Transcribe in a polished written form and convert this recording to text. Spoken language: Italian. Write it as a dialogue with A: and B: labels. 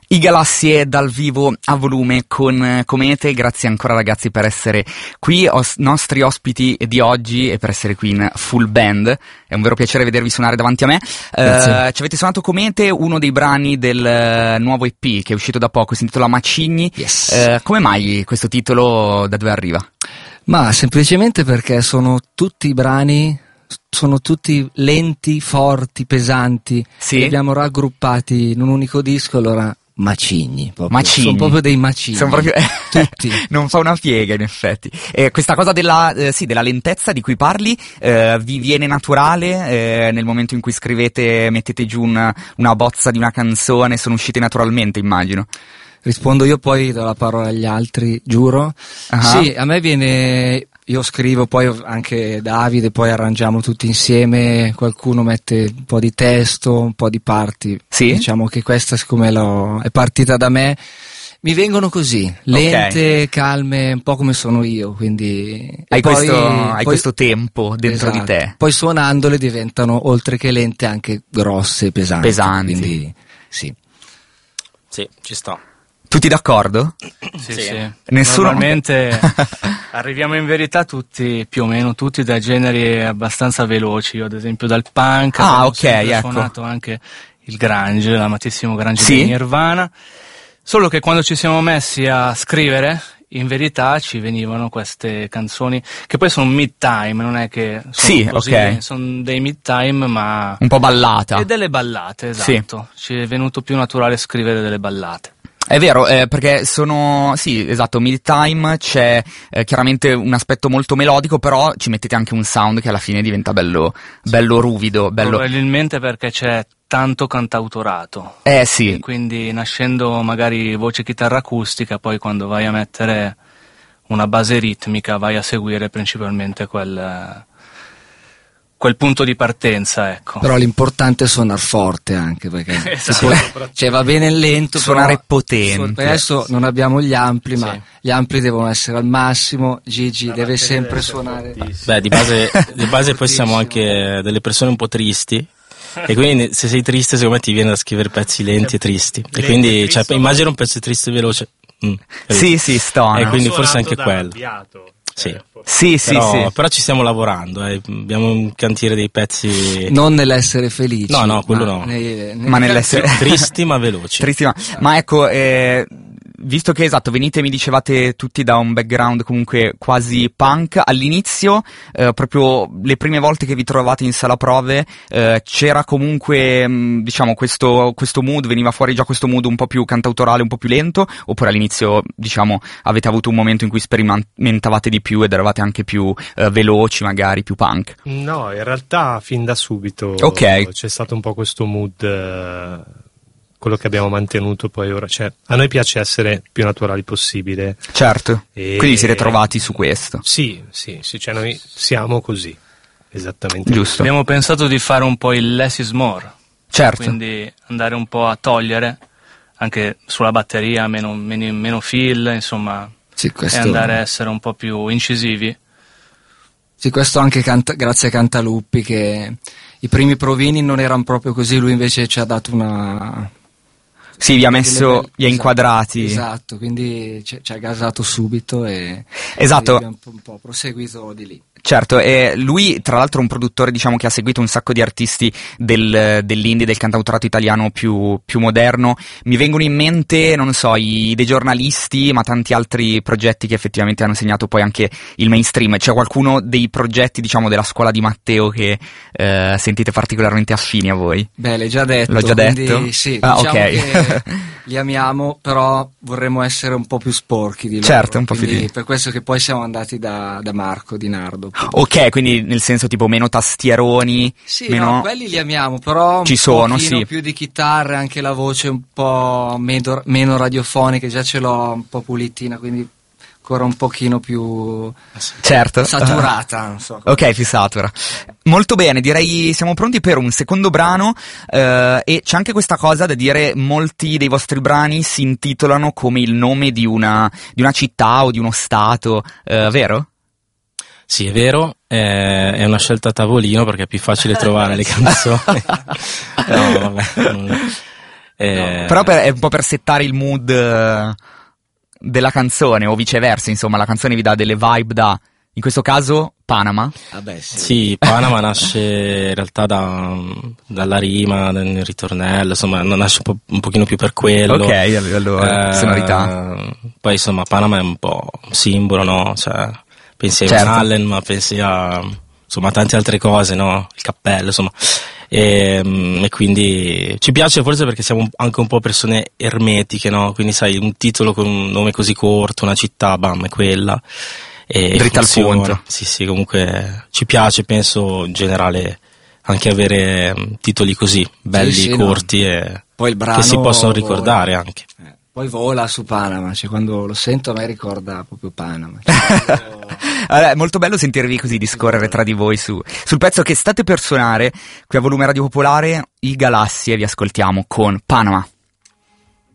A: I Galassie dal vivo a volume con Comete. Grazie ancora ragazzi per essere qui, nostri ospiti di oggi, e per essere qui in full band. È un vero piacere vedervi suonare davanti a me. Ci avete suonato Comete, uno dei brani del nuovo EP che è uscito da poco, si intitola Macigni.
B: Yes.
A: Come mai questo titolo, da dove arriva?
B: Ma semplicemente perché sono tutti brani, sono tutti lenti, forti, pesanti.
A: Sì.
B: Li abbiamo raggruppati in un unico disco, allora Macigni,
A: Macigni.
B: Sono proprio dei macigni.
A: Sono proprio
B: tutti.
A: Non fa una piega in effetti. Questa cosa della lentezza di cui parli vi viene naturale nel momento in cui scrivete, mettete giù una bozza di una canzone, sono uscite naturalmente, immagino.
B: Rispondo io, poi do la parola agli altri, giuro.
A: Uh-huh.
B: Sì, a me viene, io scrivo, poi anche Davide, poi arrangiamo tutti insieme, qualcuno mette un po' di testo, un po' di parti.
A: Sì?
B: Diciamo che questa, siccome è partita da me, mi vengono così, lente,
A: okay,
B: calme, un po' come sono io, quindi...
A: Hai questo tempo dentro,
B: esatto,
A: di te.
B: Poi suonandole diventano, oltre che lente, anche grosse e pesanti. Quindi, sì.
C: Sì, ci sta.
A: Tutti d'accordo?
D: Sì.
A: Nessuno...
D: Normalmente arriviamo in verità tutti, più o meno tutti, da generi abbastanza veloci. Io ad esempio dal punk, ho suonato anche il grunge, l'amatissimo grunge di Nirvana. Solo che quando ci siamo messi a scrivere, in verità ci venivano queste canzoni che poi sono mid-time, non è che sono così, sono dei mid-time, ma
A: un po' ballata.
D: E delle ballate, esatto. Sì. Ci è venuto più naturale scrivere delle ballate.
A: È vero, perché mid-time, c'è chiaramente un aspetto molto melodico, però ci mettete anche un sound che alla fine diventa bello ruvido.
D: Probabilmente perché c'è tanto cantautorato.
A: Sì.
D: E quindi nascendo magari voce chitarra acustica, poi quando vai a mettere una base ritmica vai a seguire principalmente quel punto di partenza, ecco.
B: Però l'importante è suonar forte anche, perché cioè va bene il lento,
A: suonare potente.
B: Adesso non abbiamo gli ampli, ma gli ampli devono essere al massimo. Gigi deve sempre suonare.
C: Beh, di base poi siamo anche delle persone un po' tristi, e quindi se sei triste secondo me ti viene da scrivere pezzi lenti e tristi, e quindi immagino un pezzo triste e veloce.
A: Sì, stona.
C: E quindi forse anche quello. Sì, però ci stiamo lavorando, abbiamo un cantiere dei pezzi.
B: Non nell'essere felici.
C: No, quello no.
A: Ma nell'essere
C: tristi ma veloci.
A: Ma ecco, visto che venite, mi dicevate, tutti da un background comunque quasi punk, all'inizio, proprio le prime volte che vi trovate in sala prove, c'era comunque, diciamo, questo mood, veniva fuori già questo mood un po' più cantautorale, un po' più lento, oppure all'inizio, diciamo, avete avuto un momento in cui sperimentavate di più ed eravate anche più veloci, magari, più punk?
E: No, in realtà fin da subito c'è stato un po' questo mood, quello che abbiamo mantenuto poi ora, cioè a noi piace essere più naturali possibile.
A: Certo. Quindi siete trovati su questo?
E: Sì, cioè noi siamo così, esattamente.
A: Giusto.
D: Abbiamo pensato di fare un po' il less is more.
A: Certo.
D: Quindi andare un po' a togliere anche sulla batteria, meno fill, insomma, e andare a essere un po' più incisivi.
B: Sì, questo anche grazie a Cantaluppi, che i primi provini non erano proprio così, lui invece ci ha dato una...
A: Sì, vi ha inquadrati.
B: Esatto, quindi ci ha gasato subito e
A: abbiamo
B: un po' proseguito di lì.
A: Certo, e lui tra l'altro è un produttore, diciamo, che ha seguito un sacco di artisti dell'indie, del cantautorato italiano più moderno. Mi vengono in mente, non so, dei giornalisti, ma tanti altri progetti che effettivamente hanno segnato poi anche il mainstream. C'è qualcuno dei progetti, diciamo, della scuola di Matteo che sentite particolarmente affini a voi?
B: Beh, l'hai già detto.
A: L'ho già detto?
B: Sì, diciamo che li amiamo, però vorremmo essere un po' più sporchi di loro.
A: Certo, un po' più
B: per questo che poi siamo andati da Marco Di Nardo.
A: Ok, quindi nel senso tipo meno tastieroni.
B: Sì,
A: meno...
B: no, quelli li amiamo, però
A: ci sono, sì,
B: più di chitarre, anche la voce un po' meno radiofonica, già ce l'ho un po' pulitina, quindi ancora un pochino più saturata, non so.
A: Ok, più satura. Molto bene, direi siamo pronti per un secondo brano, e c'è anche questa cosa da dire: molti dei vostri brani si intitolano come il nome di una città o di uno stato, vero?
C: Sì, è vero, è una scelta a tavolino perché è più facile trovare le canzoni. No, vabbè.
A: Però è un po' per settare il mood della canzone, o viceversa, insomma, la canzone vi dà delle vibe in questo caso, Panama.
C: Sì, Panama nasce in realtà dalla rima, nel ritornello, insomma, nasce un pochino più per quello.
A: Ok, allora, sonorità.
C: Poi, insomma, Panama è un po' un simbolo, no? Cioè, pensi a Van Allen, ma pensi a, insomma, tante altre cose, no? Il cappello, insomma. E quindi ci piace forse perché siamo anche un po' persone ermetiche, no? Quindi sai, un titolo con un nome così corto, una città, bam, è quella. E
A: dritta al punto.
C: Sì, comunque ci piace, penso in generale anche avere titoli così belli, corti, no. E
B: poi il brano
C: che si possono ricordare anche.
B: Poi vola su Panama, cioè quando lo sento a me ricorda proprio Panama.
A: Allora, è molto bello sentirvi così discorrere tra di voi sul pezzo che state per suonare qui a Volume Radio Popolare, I Galassie, vi ascoltiamo con Panama.